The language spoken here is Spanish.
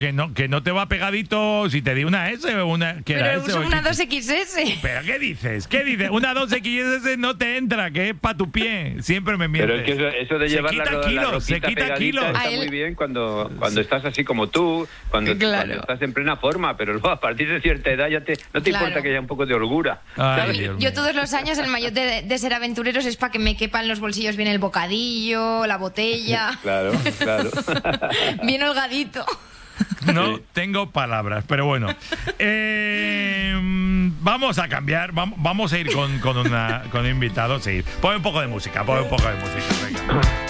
Que no te va pegadito si te di una S o una... ¿Qué Pero era S uso o una XS? 2XS. ¿Pero qué dices? ¿Qué dices? Una 2XS no te entra, que es para tu pie. Siempre me mientes. Pero es que eso de llevar la ropita pegadita está muy bien cuando estás así como tú, cuando estás en plena forma, pero luego a partir de cierta edad ya no te importa que haya un poco de holgura. Ay, yo todos los años el maillot de ser aventureros es para que me quepan los bolsillos bien el bocadillo, la botella. Claro. Bien holgadito. No tengo palabras, pero bueno. Vamos a cambiar, vamos a ir con un invitado. Sí, pon un poco de música, venga.